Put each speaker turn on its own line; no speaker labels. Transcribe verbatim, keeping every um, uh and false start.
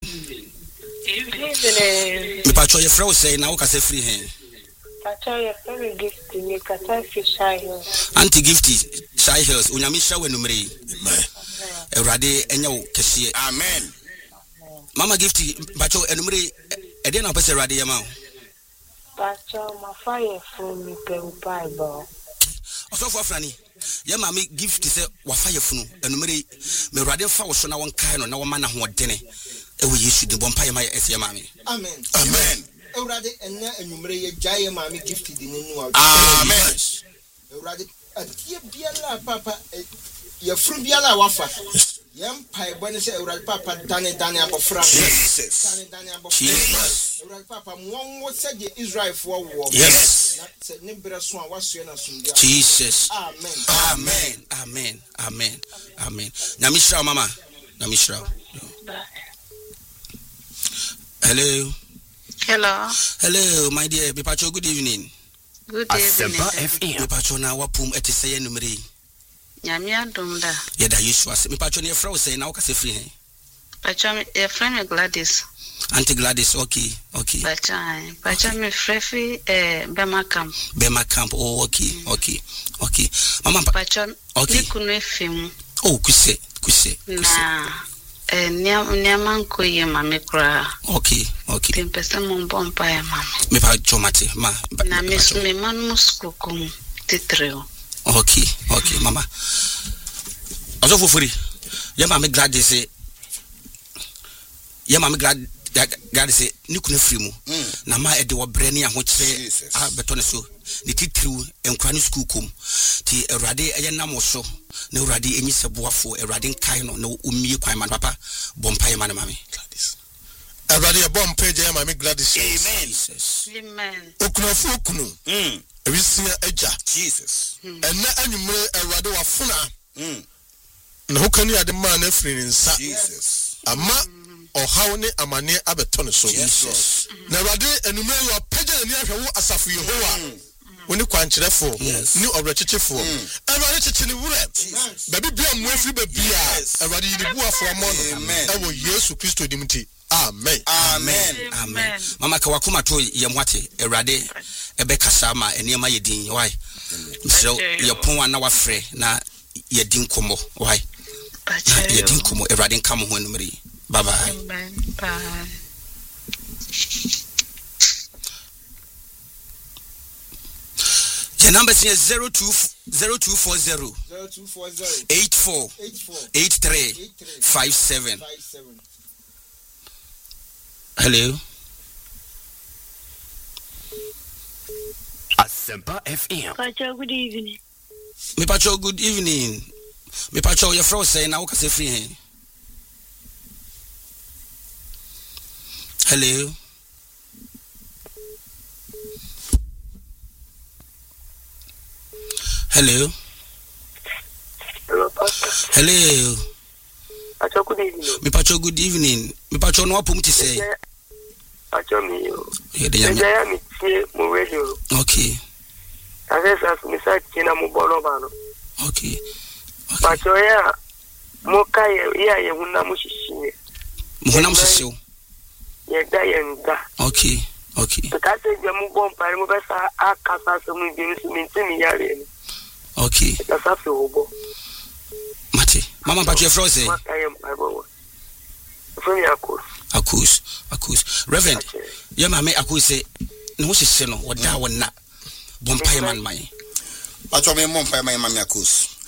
Evening.
Me pacho your friend say na wo ka say free hen.
Pacho your friend gift me kata fi Shy Hills.
Anti gifty Shy Hills onyame hwa wenumre. Amen. Ewrade enya wo kese. Amen. Mama gifty pacho enumre e dey na pese ewrade yema wo.
Pacho ma fire from me pe Bible.
Osofo afrani ye ma me gift say wa fire funu enumre me ewrade fa wo so na won kai no na wo ma na ho dene e wo Yesu de bompa ye ma ese ma me.
Amen.
Amen.
Ewrade enna enumre ye jaye ma me gift di ninu.
Amen.
Ewrade atie biala papa ye furu biala wafa. Yem pai bone se ewrade papa dane dane abofra.
Jesus.
Dane dane abofra.
Jesus.
Ewrade papa won wo se de Israel fo wo.
Yes.
Se ne bere so a waso na sumdia.
Jesus.
Amen.
Amen. Amen. Amen. Amen. Nyamishra mama. Nyamishra. Hello.
Hello.
Hello, my dear. Bipacho, good evening.
Good evening.
F M. Bipacho na wapum eti say enumere.
Nyame adom da.
Yeda Yesu ase. Bipacho ne frɛ say na wo ka say free hen.
Pacho me e friend me Gladys.
Auntie Gladys, okay, okay.
Pacho, Pacho me frefi eh Bema Camp.
Bema Camp. Oh, okay, okay. Okay. Mama
Pacho,
okay.
Ni kunu efim.
Oh, kuse, kuse.
Na eh niama nko ye mame kra.
Okay, okay.
Timpesa mo bompa ya mama.
Me pa chomate, ma.
Na me me manu skukum titreo.
Okay, okay, mama. Aso fofori. Ye ma me glad say. Ye ma me glad glad say ni kunu free mu. Na ma e de wo bre ne ahokyere a beto ne so. Ni titiriu enkwa ne school kom. Ti Ewrade eye nam so. Na Ewrade enyi seboafo Ewrade nkai no na umie kwan man papa bompa ye man mame. Gladys.
Ewrade bompa je ma me Gladys.
Amen.
Amen.
Okunafu okunu. Mm. Ewisia eja.
Jesus.
Enna anwumre Ewrade wafuna. Mm. Na hokani ade ma na free nsa.
Jesus.
Ama ohaw ne amane abeto ne so.
Jesus.
Na Ewrade enumre yo pagya ni ahwe wo asafu Yehowa. Woni kwankyerefo ni obrechechefo Ewrade cheche ni wure baby bia mo afiri babia Ewrade yi bu afo amono ewo Yesu Kristo dimti. Amen.
Amen. Amen. Mama ka wakuma to ye mwate Ewrade ebe kasa ma eniema ye din why so ye pon na wafre na ye din komo why ye din komo Ewrade nka mo ho enumere. Bye bye.
Amen. Bye.
The number is zero two zero two four zero eight four eight three five seven. Hello.
Asempa F M.
Pacho, good evening.
Me Pacho, good evening. Me Pacho, your friend say na wo ka say free hen. Hello. Hello.
Hello, Pastor.
Hello.
Pacho, good evening.
Me Pacho, good evening. Me Pacho, no apum ti say.
Pacho, me yo.
Yeah, the young.
I am here, mo radio.
Okay.
I guess as me say, China mo bono bano.
Okay.
Pacho ya, mo kai ya ya huna mo shishi.
Mo huna mo shishi.
Ye da ye nga.
Okay. Okay.
Because je mo bon pare mo besa akasa so mo bi mi minti mi yare ni.
Okay.
That's a obo.
Mate. Mama Pacho your friend say.
What I am I go. From Akus.
Akus. Akus. Reverend. Ye mama Akus say no shishi no oda wona. Bompa man man.
Pacho me bompa man man Akus.